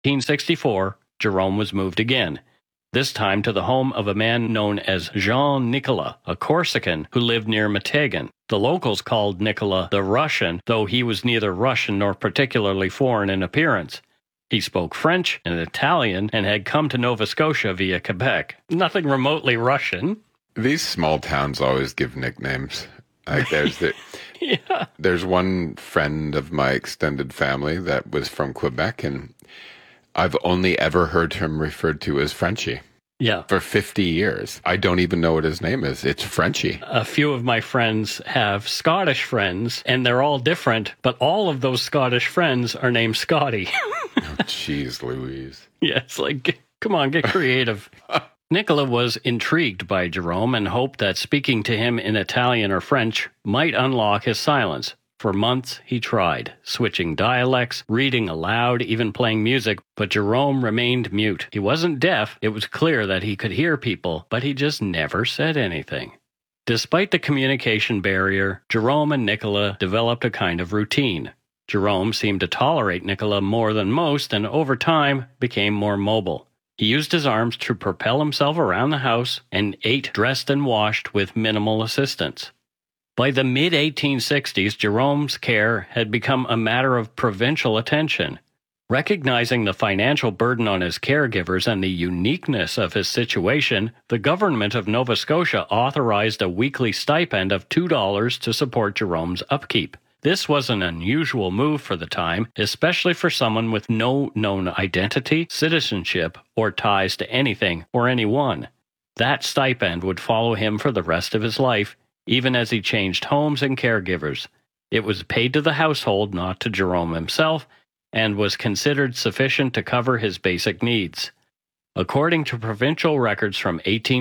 1864, Jerome was moved again, this time to the home of a man known as Jean Nicolas, a Corsican who lived near Meteghan. The locals called Nicolas the Russian, though he was neither Russian nor particularly foreign in appearance. He spoke French and Italian and had come to Nova Scotia via Quebec. Nothing remotely Russian. These small towns always give nicknames. Like Yeah. There's one friend of my extended family that was from Quebec, and I've only ever heard him referred to as Frenchie. Yeah. For 50 years. I don't even know what his name is. It's Frenchie. A few of my friends have Scottish friends, and they're all different, but all of those Scottish friends are named Scotty. Oh, jeez, Louise. Yeah, it's like, come on, get creative. Nicola was intrigued by Jerome and hoped that speaking to him in Italian or French might unlock his silence. For months he tried, switching dialects, reading aloud, even playing music, but Jerome remained mute. He wasn't deaf. It was clear that he could hear people, but he just never said anything. Despite the communication barrier, Jerome and Nicola developed a kind of routine. Jerome seemed to tolerate Nicola more than most and over time became more mobile. He used his arms to propel himself around the house and ate, dressed, and washed with minimal assistance. By the mid-1860s, Jerome's care had become a matter of provincial attention. Recognizing the financial burden on his caregivers and the uniqueness of his situation, the government of Nova Scotia authorized a weekly stipend of $2 to support Jerome's upkeep. This was an unusual move for the time, especially for someone with no known identity, citizenship, or ties to anything or anyone. That stipend would follow him for the rest of his life, even as he changed homes and caregivers. It was paid to the household, not to Jerome himself, and was considered sufficient to cover his basic needs. According to provincial records from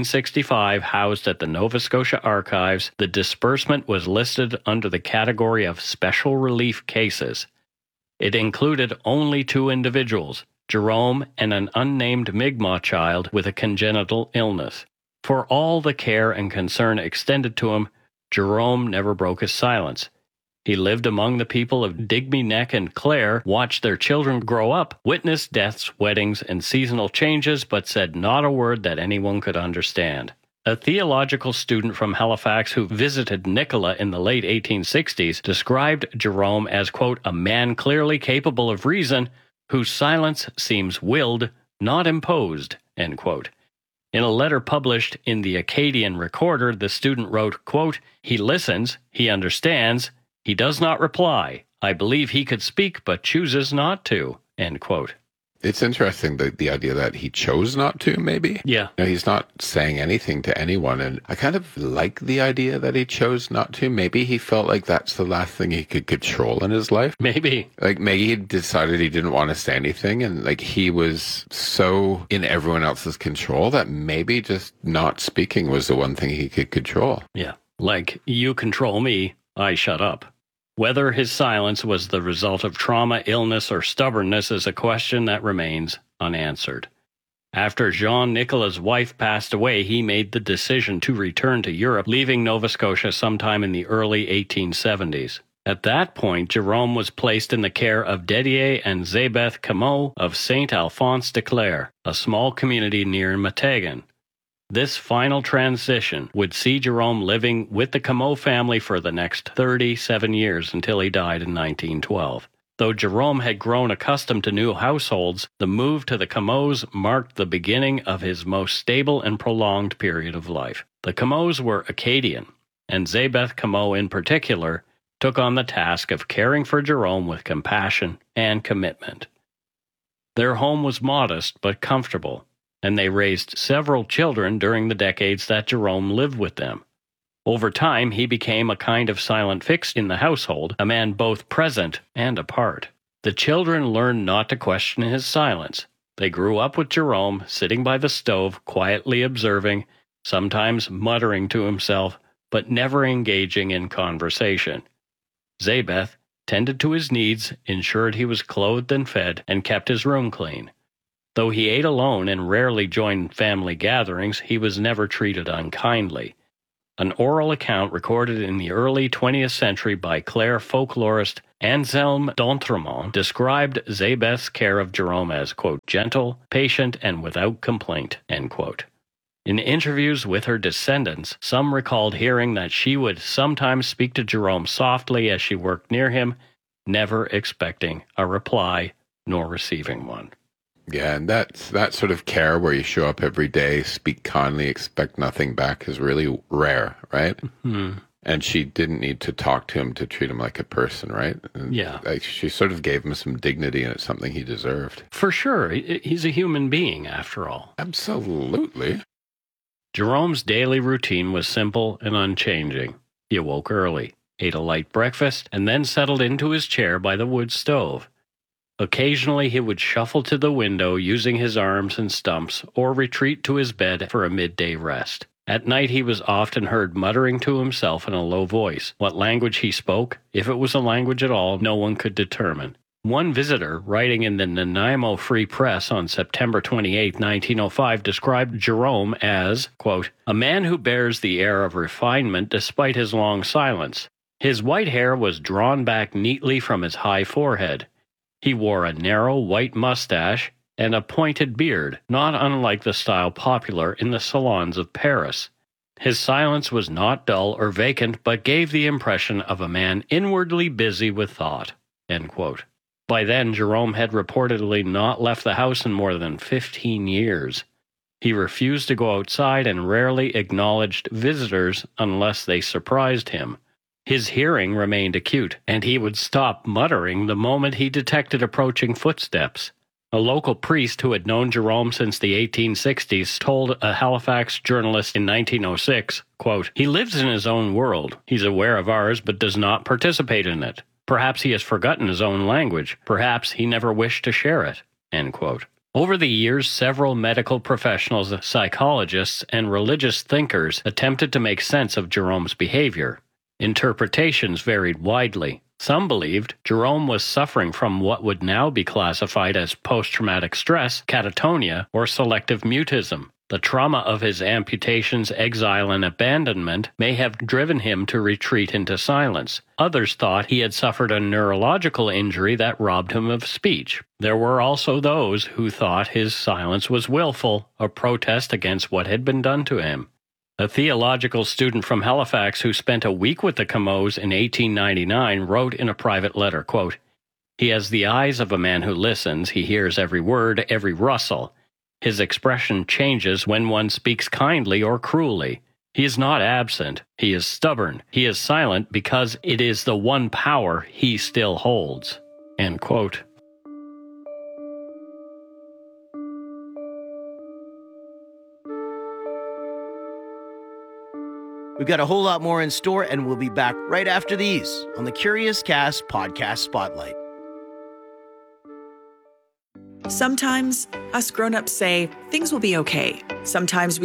1865 housed at the Nova Scotia Archives, the disbursement was listed under the category of special relief cases. It included only 2 individuals, Jerome and an unnamed Mi'kmaq child with a congenital illness. For all the care and concern extended to him, Jerome never broke his silence. He lived among the people of Digby Neck and Clare, watched their children grow up, witnessed deaths, weddings, and seasonal changes, but said not a word that anyone could understand. A theological student from Halifax who visited Nicola in the late 1860s described Jerome as, quote, a man clearly capable of reason, whose silence seems willed, not imposed, end quote. In a letter published in the Acadian Recorder, the student wrote, quote, he listens, he understands, he does not reply. I believe he could speak but chooses not to, end quote. It's interesting, the idea that he chose not to, maybe? Yeah. You know, he's not saying anything to anyone, and I kind of like the idea that he chose not to. Maybe he felt like that's the last thing he could control in his life. Maybe. Like, maybe he decided he didn't want to say anything, and like he was so in everyone else's control that maybe just not speaking was the one thing he could control. Yeah. Like, you control me, I shut up. Whether his silence was the result of trauma, illness, or stubbornness is a question that remains unanswered. After Jean Nicolas' wife passed away, he made the decision to return to Europe, leaving Nova Scotia sometime in the early 1870s. At that point, Jerome was placed in the care of Didier and Zabeth Cameau of Saint Alphonse de Clare, a small community near Meteghan. This final transition would see Jerome living with the Cameau family for the next 37 years until he died in 1912. Though Jerome had grown accustomed to new households, the move to the Cameaus marked the beginning of his most stable and prolonged period of life. The Cameaus were Acadian, and Zabeth Cameau in particular took on the task of caring for Jerome with compassion and commitment. Their home was modest but comfortable, and they raised several children during the decades that Jerome lived with them. Over time, he became a kind of silent fixture in the household, a man both present and apart. The children learned not to question his silence. They grew up with Jerome, sitting by the stove, quietly observing, sometimes muttering to himself, but never engaging in conversation. Zabeth tended to his needs, ensured he was clothed and fed, and kept his room clean. Though he ate alone and rarely joined family gatherings, he was never treated unkindly. An oral account recorded in the early 20th century by Clare folklorist Anselme d'Entremont described Zabeth's care of Jerome as, quote, gentle, patient, and without complaint, end quote. In interviews with her descendants, some recalled hearing that she would sometimes speak to Jerome softly as she worked near him, never expecting a reply nor receiving one. Yeah, and that sort of care where you show up every day, speak kindly, expect nothing back is really rare, right? Mm-hmm. And she didn't need to talk to him to treat him like a person, right? And yeah. She sort of gave him some dignity, and it's something he deserved. For sure. He's a human being, after all. Absolutely. Jerome's daily routine was simple and unchanging. He awoke early, ate a light breakfast, and then settled into his chair by the wood stove. Occasionally he would shuffle to the window using his arms and stumps, or retreat to his bed for a midday rest. At night he was often heard muttering to himself in a low voice. What language he spoke, if it was a language at all, no one could determine. One visitor, writing in the Nanaimo Free Press on September 28, 1905, described Jerome as, quote, a man who bears the air of refinement despite his long silence. His white hair was drawn back neatly from his high forehead. He wore a narrow white mustache and a pointed beard, not unlike the style popular in the salons of Paris. His silence was not dull or vacant, but gave the impression of a man inwardly busy with thought, end quote. By then, Jerome had reportedly not left the house in more than 15 years. He refused to go outside and rarely acknowledged visitors unless they surprised him. His hearing remained acute, and he would stop muttering the moment he detected approaching footsteps. A local priest who had known Jerome since the 1860s told a Halifax journalist in 1906, quote, he lives in his own world. He's aware of ours, but does not participate in it. Perhaps he has forgotten his own language. Perhaps he never wished to share it, end quote. Over the years, several medical professionals, psychologists, and religious thinkers attempted to make sense of Jerome's behavior. Interpretations varied widely. Some believed Jerome was suffering from what would now be classified as post-traumatic stress, catatonia, or selective mutism. The trauma of his amputations, exile, and abandonment may have driven him to retreat into silence. Others thought he had suffered a neurological injury that robbed him of speech. There were also those who thought his silence was willful, a protest against what had been done to him. A theological student from Halifax who spent a week with the Camots in 1899 wrote in a private letter, quote, he has the eyes of a man who listens, he hears every word, every rustle. His expression changes when one speaks kindly or cruelly. He is not absent, he is stubborn, he is silent because it is the one power he still holds, end quote. We've got a whole lot more in store, and we'll be back right after these on the Curious Cast Podcast Spotlight. Sometimes us grown-ups say things will be okay. Sometimes